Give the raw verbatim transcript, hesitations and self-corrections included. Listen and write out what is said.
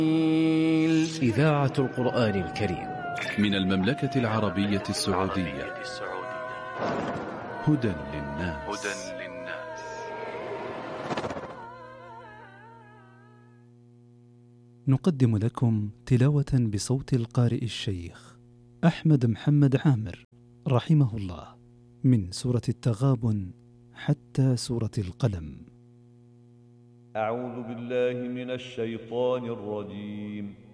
إذاعة القرآن الكريم من المملكة العربية السعودية. هدى للناس. نقدم لكم تلاوة بصوت القارئ الشيخ أحمد محمد عامر رحمه الله من سورة التغابن حتى سورة القلم. أعوذ بالله من الشيطان الرجيم.